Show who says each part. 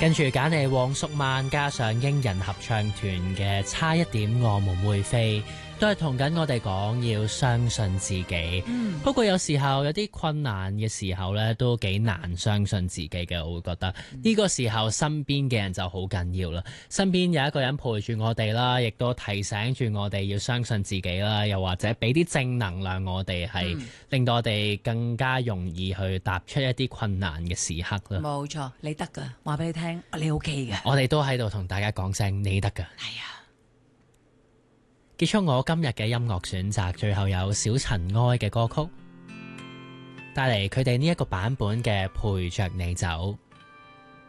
Speaker 1: 跟住揀嚟黃淑曼加上英人合唱團嘅差一點我們會飛，都係同緊我哋講要相信自己。不過有時候有啲困難嘅時候呢，都幾難相信自己嘅。我會覺得呢個時候身邊嘅人就好緊要啦，身邊有一個人陪住我哋啦，亦都提醒住我哋要相信自己啦，又或者俾啲正能量我哋，係令到我哋更加容易去踏出一啲困難嘅時刻啦。
Speaker 2: 冇錯，你得噶，話俾你聽，你 OK 嘅。
Speaker 1: 我哋都喺度同大家講聲你得噶。
Speaker 2: 係啊。
Speaker 1: 結束我今日嘅音樂選擇，最後有小塵埃嘅歌曲，帶嚟佢哋呢一個版本嘅陪着你走。